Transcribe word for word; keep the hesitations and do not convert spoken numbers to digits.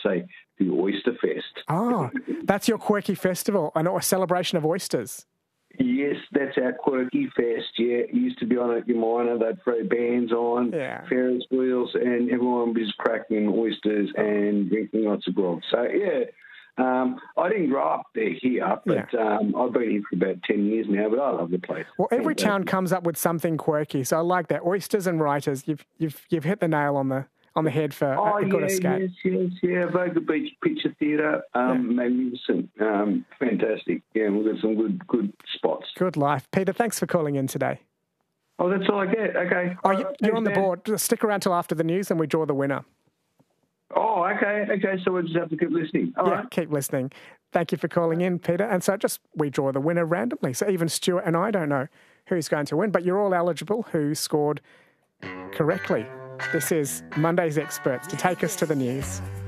say the Oyster Fest. Oh, that's your quirky festival, and a celebration of oysters. Yes, that's our quirky fest, yeah. It used to be on at Umina, they'd throw bands on, yeah. Ferris wheels, and everyone was cracking oysters and drinking lots of grog. So, yeah, um, I didn't grow up there here, but yeah. um, I've been here for about ten years now, but I love the place. Well, every town comes up with something quirky, so I like that. Oysters and writers, you've you've you've hit the nail on the on the head for oh, a good yeah, escape. yes, yes, yeah. Voga Beach Picture Theatre, um, yeah. magnificent, um, fantastic. Yeah, we've got some good good spots. Good life. Peter, thanks for calling in today. Oh, that's all I get. Okay. Oh, right, you, thanks, you're on the man. board. Just stick around till after the news and we draw the winner. Oh, okay, okay. So we'll just have to keep listening. All yeah, right. keep listening. Thank you for calling in, Peter. And so just we draw the winner randomly. So even Stuart and I don't know who's going to win, but you're all eligible who scored correctly. This is Monday's Experts to take us to the news.